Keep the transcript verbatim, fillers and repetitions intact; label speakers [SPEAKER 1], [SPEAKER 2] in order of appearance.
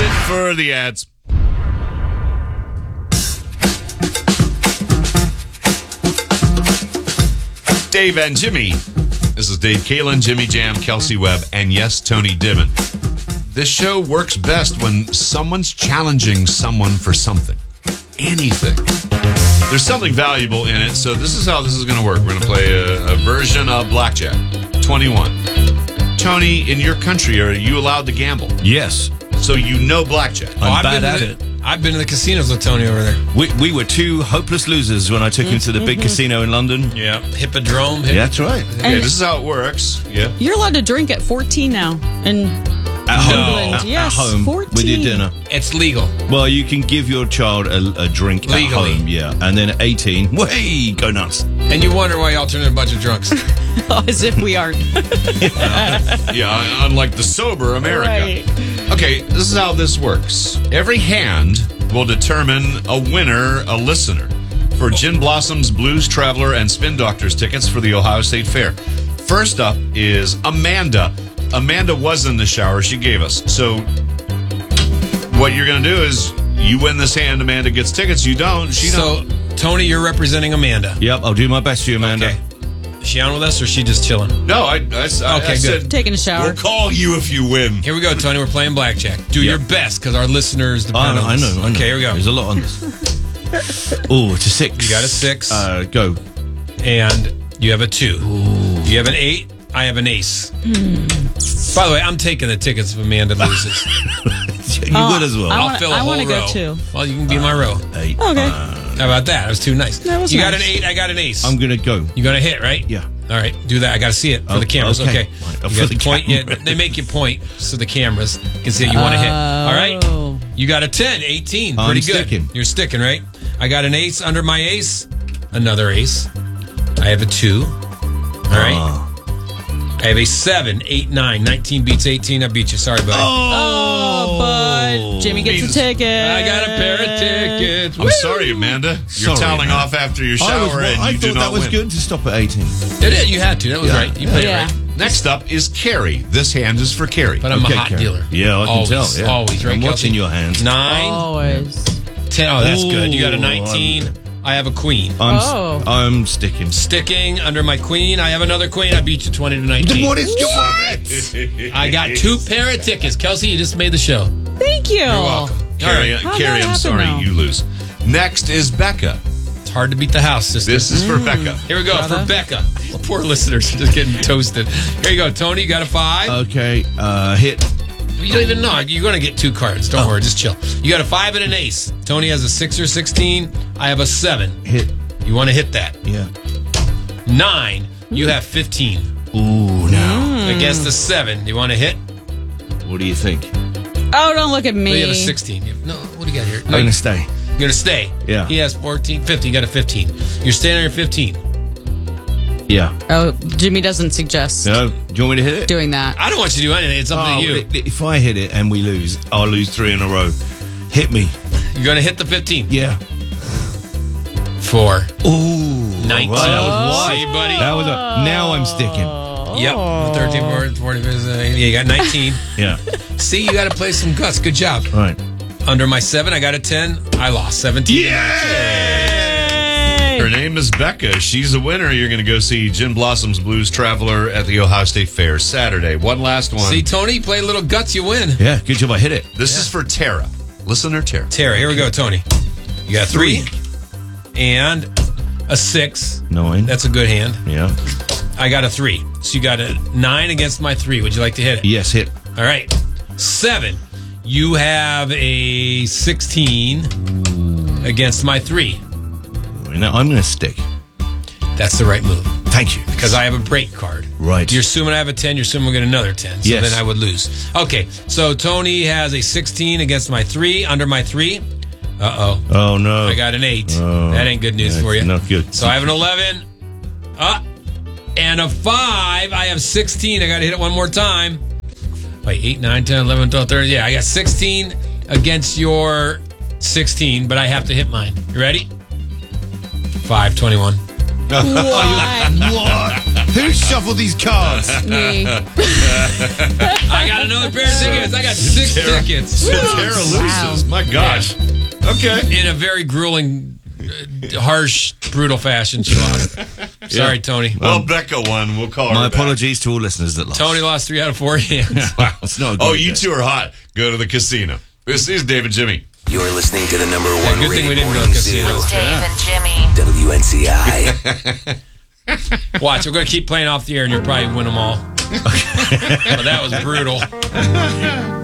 [SPEAKER 1] it for the ads. Dave and Jimmy. This is Dave Kalen, Jimmy Jam, Kelsey Webb, and yes, Tony Divin. This show works best when someone's challenging someone for something. Anything. There's something valuable in it, so this is how this is going to work. We're going to play a, a version of Blackjack. twenty-one. Tony, in your country, are you allowed to gamble?
[SPEAKER 2] Yes.
[SPEAKER 1] So you know Blackjack.
[SPEAKER 2] I'm
[SPEAKER 3] I've
[SPEAKER 2] bad
[SPEAKER 3] been
[SPEAKER 2] at
[SPEAKER 3] to
[SPEAKER 2] it.
[SPEAKER 3] the, I've been to the casinos with Tony over there.
[SPEAKER 2] We, we were two hopeless losers when I took him to the big casino in London.
[SPEAKER 3] Yeah. Hippodrome. Hip-
[SPEAKER 2] Yeah, that's right.
[SPEAKER 1] Okay, this is how it works. Yeah.
[SPEAKER 4] You're allowed to drink at fourteen now. And
[SPEAKER 2] At home.
[SPEAKER 4] England,
[SPEAKER 2] At,
[SPEAKER 4] yes,
[SPEAKER 2] at home
[SPEAKER 4] fourteen.
[SPEAKER 2] with your dinner.
[SPEAKER 3] It's legal.
[SPEAKER 2] Well, you can give your child a, a drink
[SPEAKER 3] Legally.
[SPEAKER 2] at home, yeah. And then at eighteen, way, go nuts.
[SPEAKER 3] And you wonder why y'all turn into a bunch of drunks.
[SPEAKER 4] as if we aren't.
[SPEAKER 1] Yeah, unlike the sober America.
[SPEAKER 4] Right.
[SPEAKER 1] Okay, this is how this works. Every hand will determine a winner, a listener, for Gin Blossom's Blues Traveler and Spin Doctors tickets for the Ohio State Fair. First up is Amanda. Amanda was in the shower. She gave us. So what you're going to do is you win this hand. Amanda gets tickets. You don't. She
[SPEAKER 3] so,
[SPEAKER 1] don't.
[SPEAKER 3] Tony, you're representing Amanda.
[SPEAKER 2] Yep, I'll do my best for you, Amanda.
[SPEAKER 3] Okay. Is she on with us or is she just chilling?
[SPEAKER 1] No, I, I, I,
[SPEAKER 3] Okay,
[SPEAKER 1] I said,
[SPEAKER 3] good.
[SPEAKER 4] Taking a shower.
[SPEAKER 1] we'll call you if you win.
[SPEAKER 3] Here we go, Tony. We're playing blackjack. Do
[SPEAKER 2] Yep.
[SPEAKER 3] your best because our listeners
[SPEAKER 2] I
[SPEAKER 3] depend
[SPEAKER 2] know,
[SPEAKER 3] on
[SPEAKER 2] I
[SPEAKER 3] us.
[SPEAKER 2] know, I know.
[SPEAKER 3] Okay, here we go.
[SPEAKER 2] There's a lot on this. Oh, it's a six.
[SPEAKER 3] You got a six.
[SPEAKER 2] Uh, go.
[SPEAKER 3] And you have a two. You have an eight. I have an ace. By the way, I'm taking the tickets if Amanda loses.
[SPEAKER 2] You
[SPEAKER 4] Oh,
[SPEAKER 2] would as well.
[SPEAKER 4] I
[SPEAKER 3] I'll
[SPEAKER 4] wanna-
[SPEAKER 3] fill a
[SPEAKER 4] I
[SPEAKER 3] whole
[SPEAKER 4] wanna
[SPEAKER 3] row.
[SPEAKER 4] go too.
[SPEAKER 3] Well, you can be my row.
[SPEAKER 2] Eight.
[SPEAKER 4] Okay.
[SPEAKER 2] Uh,
[SPEAKER 3] How about that? That was too nice.
[SPEAKER 4] That was
[SPEAKER 3] you got
[SPEAKER 4] nice.
[SPEAKER 3] an eight. I got an ace.
[SPEAKER 2] I'm going to go.
[SPEAKER 3] You got to hit, right?
[SPEAKER 2] Yeah.
[SPEAKER 3] All right, do that. I got to see it for
[SPEAKER 2] Oh,
[SPEAKER 3] the cameras.
[SPEAKER 2] okay.
[SPEAKER 3] Okay.
[SPEAKER 2] Right, oh,
[SPEAKER 3] You
[SPEAKER 2] for
[SPEAKER 3] got
[SPEAKER 2] the
[SPEAKER 3] to point. Yeah,
[SPEAKER 2] camera.
[SPEAKER 3] they make you point so the cameras can see that you want to hit. All right.
[SPEAKER 4] Oh.
[SPEAKER 3] You got a ten, eighteen.
[SPEAKER 2] I'm
[SPEAKER 3] Pretty good.
[SPEAKER 2] sticking.
[SPEAKER 3] You're sticking, right? I got an ace under my ace. Another ace. I have a two. All right.
[SPEAKER 2] Ah.
[SPEAKER 3] I have a seven, eight, nine. nineteen beats eighteen. I beat you. Sorry, buddy.
[SPEAKER 4] Oh, but Jimmy gets a
[SPEAKER 1] Means-
[SPEAKER 4] ticket.
[SPEAKER 3] I got a pair of tickets.
[SPEAKER 1] I'm sorry, Amanda. You're
[SPEAKER 2] Sorry,
[SPEAKER 1] toweling
[SPEAKER 2] man.
[SPEAKER 1] off after your
[SPEAKER 2] I,
[SPEAKER 1] shower
[SPEAKER 2] was,
[SPEAKER 1] and
[SPEAKER 2] I
[SPEAKER 1] you
[SPEAKER 2] thought
[SPEAKER 1] do not
[SPEAKER 2] that was
[SPEAKER 1] win.
[SPEAKER 2] good to stop at eighteen.
[SPEAKER 3] It is. You had to. That was
[SPEAKER 2] Yeah.
[SPEAKER 3] right. You played
[SPEAKER 4] Yeah.
[SPEAKER 3] it right.
[SPEAKER 1] Next up is Carrie. This hand is for Carrie.
[SPEAKER 3] But I'm
[SPEAKER 2] Okay,
[SPEAKER 3] a hot
[SPEAKER 2] Karen.
[SPEAKER 3] dealer.
[SPEAKER 2] Yeah, I can
[SPEAKER 3] always,
[SPEAKER 2] tell, yeah.
[SPEAKER 3] Always, right,
[SPEAKER 2] I'm
[SPEAKER 3] Kelsey?
[SPEAKER 2] watching your hands.
[SPEAKER 3] Nine,
[SPEAKER 4] Always.
[SPEAKER 3] ten. Oh, that's good. You got a
[SPEAKER 2] Ooh,
[SPEAKER 3] nineteen. I have a queen.
[SPEAKER 2] I'm,
[SPEAKER 4] Oh.
[SPEAKER 2] I'm sticking.
[SPEAKER 3] Sticking under my queen. I have another queen. I beat you twenty to nineteen.
[SPEAKER 2] What is your
[SPEAKER 3] I got two pair of tickets. Kelsey, you just made the show.
[SPEAKER 4] Thank you.
[SPEAKER 3] You're welcome.
[SPEAKER 1] Carrie,
[SPEAKER 3] All right.
[SPEAKER 4] How'd
[SPEAKER 1] Carrie
[SPEAKER 4] that
[SPEAKER 1] I'm
[SPEAKER 4] happen
[SPEAKER 1] sorry
[SPEAKER 4] now?
[SPEAKER 1] you lose. Next is Becca.
[SPEAKER 3] It's hard to beat the house, sister.
[SPEAKER 1] This is for Becca.
[SPEAKER 3] Here we go
[SPEAKER 4] Brother.
[SPEAKER 3] for Becca. Poor listeners are just getting toasted. Here you go, Tony. You got a five.
[SPEAKER 2] Okay, uh, hit.
[SPEAKER 3] You don't even know. You're going to get two cards. Don't worry. Just chill. You got a five and an ace. Tony has a six or sixteen. I have a seven.
[SPEAKER 2] Hit.
[SPEAKER 3] You want to hit that.
[SPEAKER 2] Yeah.
[SPEAKER 3] Nine. You have fifteen.
[SPEAKER 2] Ooh, now.
[SPEAKER 3] Against the seven. You want to hit?
[SPEAKER 2] What do you think?
[SPEAKER 4] Oh, don't look at me.
[SPEAKER 3] No, you have a sixteen. You have- no, what do you got here?
[SPEAKER 2] I'm
[SPEAKER 3] No,
[SPEAKER 2] going
[SPEAKER 3] you-
[SPEAKER 2] to stay.
[SPEAKER 3] You're going to stay.
[SPEAKER 2] Yeah.
[SPEAKER 3] He has fourteen, fifteen. You got a fifteen. You're staying on your fifteen.
[SPEAKER 2] Yeah.
[SPEAKER 4] Oh, Jimmy doesn't suggest
[SPEAKER 2] No, do you want me to hit it?
[SPEAKER 4] doing that.
[SPEAKER 3] I don't want you to do anything. It's up
[SPEAKER 2] Oh,
[SPEAKER 3] to you.
[SPEAKER 2] i- If I hit it and we lose, I'll lose three in a row. Hit me.
[SPEAKER 3] You're going to hit the fifteen.
[SPEAKER 2] Yeah.
[SPEAKER 3] Four.
[SPEAKER 2] Ooh.
[SPEAKER 3] nineteen.
[SPEAKER 2] Well, that was wide.
[SPEAKER 3] See, buddy?
[SPEAKER 2] That was a, now I'm sticking.
[SPEAKER 3] Yep. thirteen, fourteen, fourteen, fifteen. Yeah, you got nineteen.
[SPEAKER 2] Yeah.
[SPEAKER 3] See, you got to play some guts. Good job.
[SPEAKER 2] All right.
[SPEAKER 3] Under my seven, I got a ten. I lost seventeen.
[SPEAKER 1] Her name is Becca. She's a winner. You're going to go see Gin Blossom's Blues Traveler at the Ohio State Fair Saturday. One last one.
[SPEAKER 3] See, Tony, you play a little guts, you win.
[SPEAKER 2] Yeah, good job. I hit it.
[SPEAKER 1] This is for Tara. Listener Tara.
[SPEAKER 3] Tara, here we go, Tony. You got three and a six.
[SPEAKER 2] Nine.
[SPEAKER 3] That's a good hand.
[SPEAKER 2] Yeah.
[SPEAKER 3] I got a three. So you got a nine against my three. Would you like to hit it?
[SPEAKER 2] Yes, hit.
[SPEAKER 3] All right. Seven. You have a sixteen against my three.
[SPEAKER 2] Now I'm going to stick.
[SPEAKER 3] That's the right move.
[SPEAKER 2] Thank you.
[SPEAKER 3] Because I have a break card.
[SPEAKER 2] Right.
[SPEAKER 3] You're assuming I have a ten. You're assuming we get another ten. So
[SPEAKER 2] Yes.
[SPEAKER 3] then I would lose. Okay. So Tony has a sixteen against my three. Under my three. Uh-oh.
[SPEAKER 2] Oh, no.
[SPEAKER 3] I got an eight.
[SPEAKER 2] Oh,
[SPEAKER 3] that ain't good news
[SPEAKER 2] that's
[SPEAKER 3] for you.
[SPEAKER 2] not good.
[SPEAKER 3] So I have an eleven. Uh, and a five. I have sixteen. I got to hit it one more time. Wait, eight, nine, ten, eleven, twelve, thirteen. Yeah, I got sixteen against your sixteen, but I have to hit mine. You ready? five, twenty-one.
[SPEAKER 4] What?
[SPEAKER 2] What? Who shuffled these cards?
[SPEAKER 4] Me.
[SPEAKER 3] I got another pair of tickets. I got six
[SPEAKER 1] Tara-
[SPEAKER 3] tickets
[SPEAKER 1] Tara loses. My gosh. Okay.
[SPEAKER 3] in a very grueling, uh, harsh, brutal fashion. She lost. Sorry, Tony.
[SPEAKER 1] Well, Becca won. We'll call her
[SPEAKER 2] My
[SPEAKER 1] back.
[SPEAKER 2] apologies to all listeners that lost.
[SPEAKER 3] Tony lost three out of four hands.
[SPEAKER 2] Wow, it's not a
[SPEAKER 1] Oh,
[SPEAKER 2] great
[SPEAKER 1] you
[SPEAKER 2] day.
[SPEAKER 1] two are hot. Go to the casino. This is David Jimmy.
[SPEAKER 5] You're listening to the number one
[SPEAKER 3] good thing we
[SPEAKER 5] rated
[SPEAKER 3] didn't go
[SPEAKER 5] morning
[SPEAKER 3] casino.
[SPEAKER 5] zoo,
[SPEAKER 6] Dave and Jimmy.
[SPEAKER 5] W N C I.
[SPEAKER 3] Watch, we're going to keep playing off the air, and you'll probably win them all. But that was brutal.